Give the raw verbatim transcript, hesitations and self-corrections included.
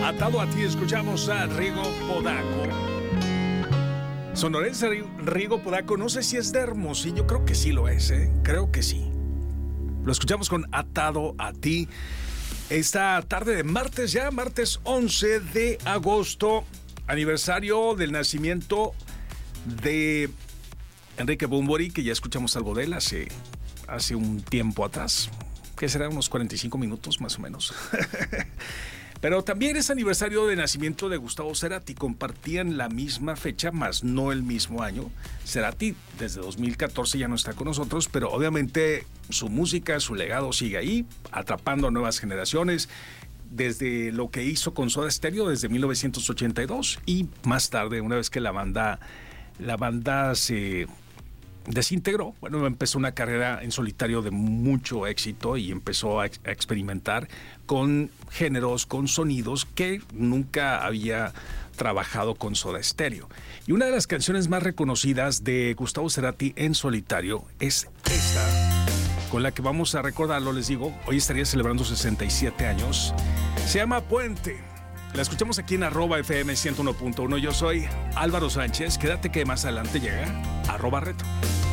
Atado a ti escuchamos a Rigo Podaco. Sonorense Rigo Podaco, no sé si es de Hermosillo, creo que sí lo es, ¿eh? Creo que sí. Lo escuchamos con Atado a ti. Esta tarde de martes, ya martes once de agosto, aniversario del nacimiento de Enrique Bunbury, que ya escuchamos algo de él hace, hace un tiempo atrás, que será unos cuarenta y cinco minutos más o menos. Pero también es aniversario de nacimiento de Gustavo Cerati. Compartían la misma fecha, más no el mismo año. Cerati desde dos mil catorce ya no está con nosotros, pero obviamente su música, su legado sigue ahí, atrapando a nuevas generaciones. Desde lo que hizo con Soda Stereo desde mil novecientos ochenta y dos y más tarde, una vez que la banda, la banda se desintegró, bueno, empezó una carrera en solitario de mucho éxito y empezó a, ex- a experimentar con géneros, con sonidos que nunca había trabajado con Soda Stereo. Y una de las canciones más reconocidas de Gustavo Cerati en solitario es esta, con la que vamos a recordarlo, les digo, hoy estaría celebrando sesenta y siete años. Se llama Puente. La escuchamos aquí en arroba F M ciento uno punto uno. Yo soy Álvaro Sánchez. Quédate que más adelante llega arroba Reto.